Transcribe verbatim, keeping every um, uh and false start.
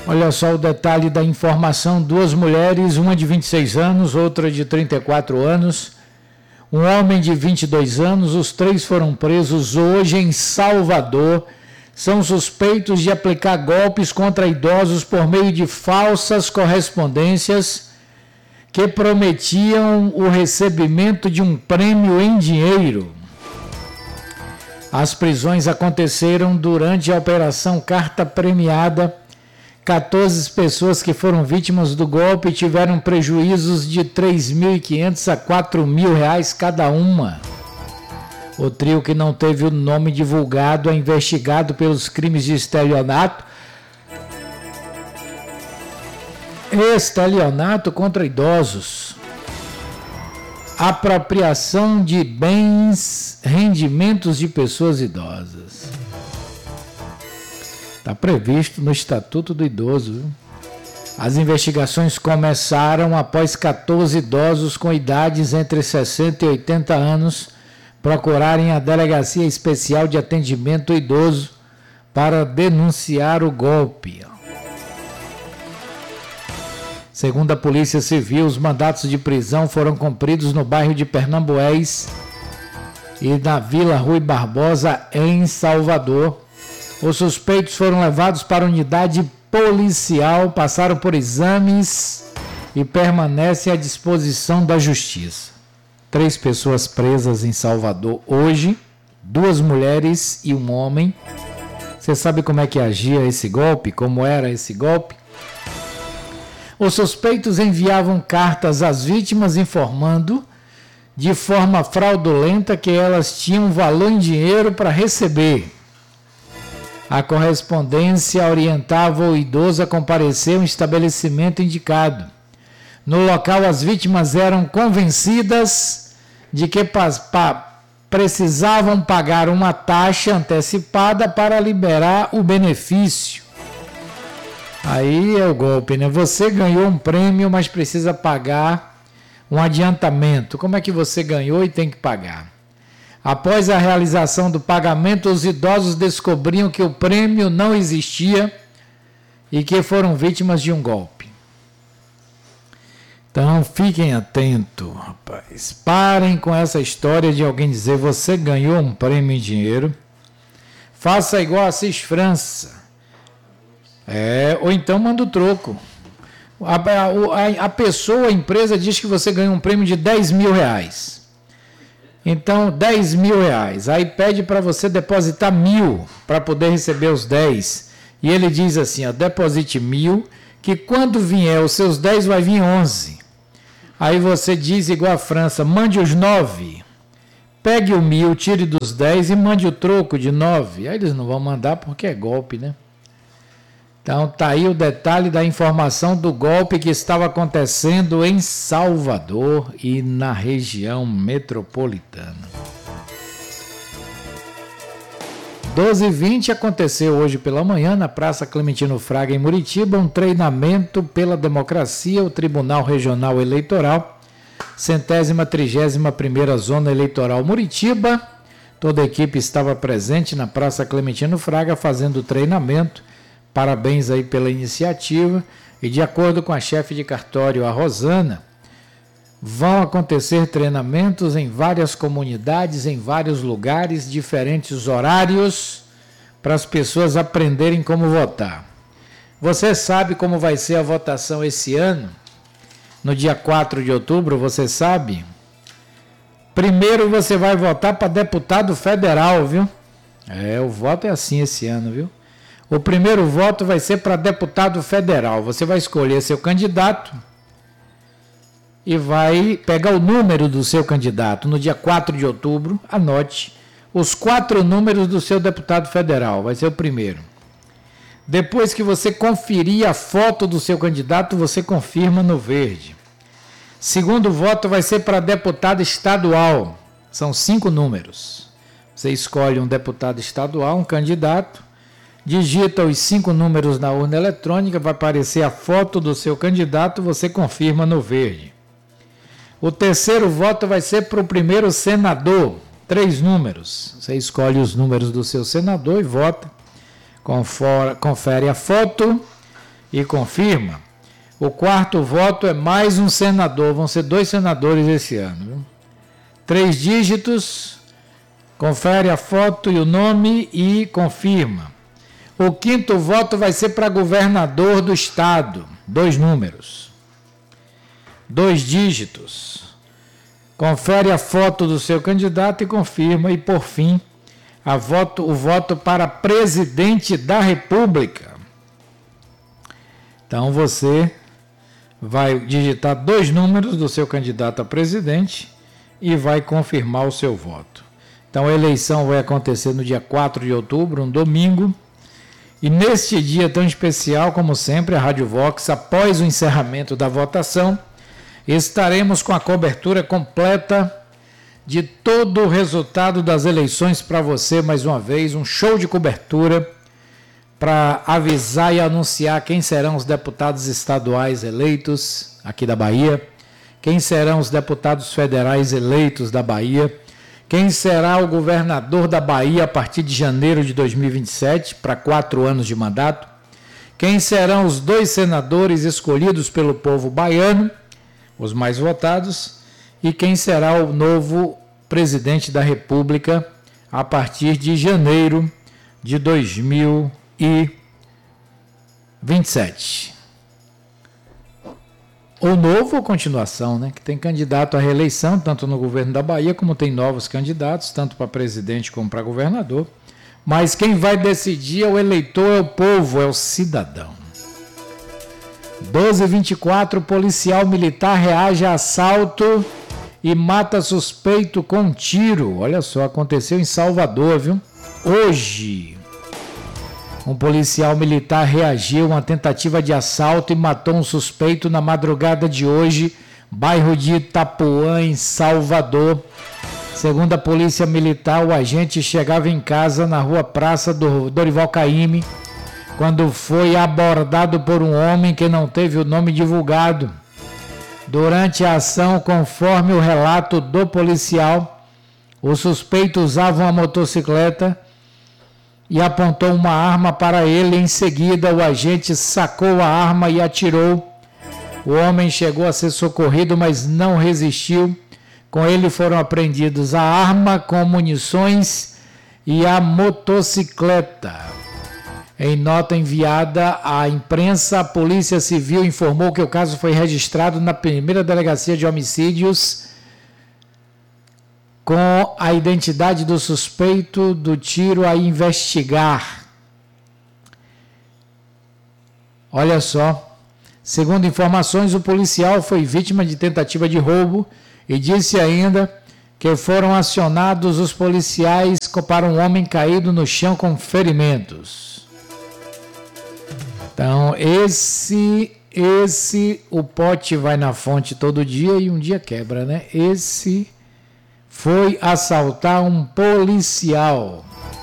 Olha só o detalhe da informação: duas mulheres, uma de vinte e seis anos, outra de trinta e quatro anos, um homem de vinte e dois anos, os três foram presos hoje em Salvador. São suspeitos de aplicar golpes contra idosos por meio de falsas correspondências que prometiam o recebimento de um prêmio em dinheiro. As prisões aconteceram durante a Operação Carta Premiada. quatorze pessoas que foram vítimas do golpe tiveram prejuízos de três mil e quinhentos a quatro mil reais cada uma. O trio, que não teve o nome divulgado, é investigado pelos crimes de estelionato, estelionato contra idosos, apropriação de bens, rendimentos de pessoas idosas. Está previsto no Estatuto do Idoso, viu? As investigações começaram após quatorze idosos com idades entre sessenta e oitenta anos procurarem a Delegacia Especial de Atendimento ao Idoso para denunciar o golpe. Segundo a Polícia Civil, os mandatos de prisão foram cumpridos no bairro de Pernambués e na Vila Rui Barbosa, em Salvador. Os suspeitos foram levados para a unidade policial, passaram por exames e permanecem à disposição da Justiça. Três pessoas presas em Salvador hoje, duas mulheres e um homem. Você sabe como é que agia esse golpe? Como era esse golpe? Os suspeitos enviavam cartas às vítimas informando de forma fraudulenta que elas tinham valor em dinheiro para receber. A correspondência orientava o idoso a comparecer a um estabelecimento indicado. No local, as vítimas eram convencidas de que pa- pa- precisavam pagar uma taxa antecipada para liberar o benefício. Aí é o golpe, né? Você ganhou um prêmio, mas precisa pagar um adiantamento. Como é que você ganhou e tem que pagar? Após a realização do pagamento, os idosos descobriam que o prêmio não existia e que foram vítimas de um golpe. Então, fiquem atentos, rapaz. Parem com essa história de alguém dizer você ganhou um prêmio em dinheiro. Faça igual a Assis França. É, ou então manda o troco. A, a, a pessoa, a empresa diz que você ganhou um prêmio de dez mil reais. Então, dez mil reais. Aí pede para você depositar mil para poder receber os dez. E ele diz assim, ó, deposite mil, que quando vier os seus dez vai vir onze. Aí você diz igual a França, mande os nove. Pegue o mil, tire dos dez e mande o troco de nove. Aí eles não vão mandar porque é golpe, né? Então tá aí o detalhe da informação do golpe que estava acontecendo em Salvador e na região metropolitana. doze e vinte aconteceu hoje pela manhã na Praça Clementino Fraga, em Muritiba, um treinamento pela democracia, o Tribunal Regional Eleitoral, centésima trigésima primeira Zona Eleitoral Muritiba. Toda a equipe estava presente na Praça Clementino Fraga fazendo o treinamento. Parabéns aí pela iniciativa. E de acordo com a chefe de cartório, a Rosana, vão acontecer treinamentos em várias comunidades, em vários lugares, diferentes horários, para as pessoas aprenderem como votar. Você sabe como vai ser a votação esse ano? No dia quatro de outubro, você sabe? Primeiro você vai votar para deputado federal, viu? É, o voto é assim esse ano, viu? O primeiro voto vai ser para deputado federal. Você vai escolher seu candidato e vai pegar o número do seu candidato. No dia quatro de outubro, anote os quatro números do seu deputado federal. Vai ser o primeiro. Depois que você conferir a foto do seu candidato, você confirma no verde. Segundo voto vai ser para deputado estadual. São cinco números. Você escolhe um deputado estadual, um candidato, digita os cinco números na urna eletrônica, vai aparecer a foto do seu candidato, você confirma no verde. O terceiro voto vai ser para o primeiro senador, três números. Você escolhe os números do seu senador e vota, confere a foto e confirma. O quarto voto é mais um senador, vão ser dois senadores esse ano. Viu? Três dígitos, confere a foto e o nome e confirma. O quinto voto vai ser para governador do estado, dois números. Dois dígitos. Confere a foto do seu candidato e confirma. E, por fim, a voto, o voto para presidente da República. Então, você vai digitar dois números do seu candidato a presidente e vai confirmar o seu voto. Então, a eleição vai acontecer no dia quatro de outubro, um domingo. E neste dia tão especial, como sempre, a Rádio Vox, após o encerramento da votação, estaremos com a cobertura completa de todo o resultado das eleições para você, mais uma vez, um show de cobertura para avisar e anunciar quem serão os deputados estaduais eleitos aqui da Bahia, quem serão os deputados federais eleitos da Bahia, quem será o governador da Bahia a partir de janeiro de dois mil e vinte e sete, para quatro anos de mandato, quem serão os dois senadores escolhidos pelo povo baiano, os mais votados, e quem será o novo presidente da República a partir de janeiro de dois mil e vinte e sete. Ou novo ou continuação, né? Que tem candidato à reeleição, tanto no governo da Bahia, como tem novos candidatos, tanto para presidente como para governador. Mas quem vai decidir é o eleitor, é o povo, é o cidadão. doze e vinte e quatro, policial militar reage a assalto e mata suspeito com um tiro. Olha só, aconteceu em Salvador, viu? Hoje, um policial militar reagiu a uma tentativa de assalto e matou um suspeito na madrugada de hoje, bairro de Itapuã, em Salvador. Segundo a polícia militar, o agente chegava em casa na rua Praça do Dorival Caymmi, quando foi abordado por um homem que não teve o nome divulgado. Durante a ação, conforme o relato do policial, o suspeito usava uma motocicleta e apontou uma arma para ele. Em seguida, o agente sacou a arma e atirou. O homem chegou a ser socorrido, mas não resistiu. Com ele foram apreendidos a arma com munições e a motocicleta. Em nota enviada à imprensa, a Polícia Civil informou que o caso foi registrado na primeira delegacia de homicídios com a identidade do suspeito do tiro a investigar. Olha só, segundo informações, o policial foi vítima de tentativa de roubo e disse ainda que foram acionados os policiais para um homem caído no chão com ferimentos. Então, esse, esse, o pote vai na fonte todo dia e um dia quebra, né? Esse foi assaltar um policial.